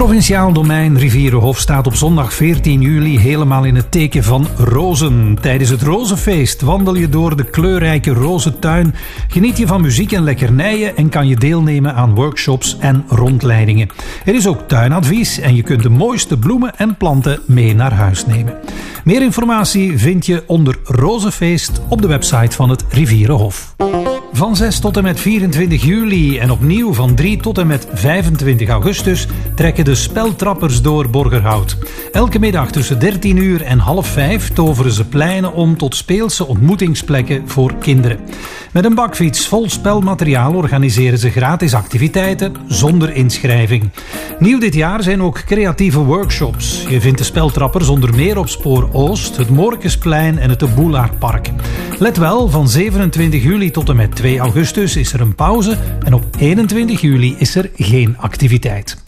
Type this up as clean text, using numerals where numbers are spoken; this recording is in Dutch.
Provinciaal domein Rivierenhof staat op zondag 14 juli helemaal in het teken van rozen. Tijdens het rozenfeest wandel je door de kleurrijke rozentuin, geniet je van muziek en lekkernijen en kan je deelnemen aan workshops en rondleidingen. Er is ook tuinadvies en je kunt de mooiste bloemen en planten mee naar huis nemen. Meer informatie vind je onder Rozenfeest op de website van het Rivierenhof. Van 6 tot en met 24 juli en opnieuw van 3 tot en met 25 augustus trekken de speltrappers door Borgerhout. Elke middag tussen 13 uur en 4:30 toveren ze pleinen om tot speelse ontmoetingsplekken voor kinderen. Met een bakfiets vol spelmateriaal organiseren ze gratis activiteiten zonder inschrijving. Nieuw dit jaar zijn ook creatieve workshops. Je vindt de speltrappers onder meer op Spoor Oost, het Morkesplein en het de Boulaardpark. Let wel, van 27 juli tot en met 2 augustus is er een pauze en op 21 juli is er geen activiteit.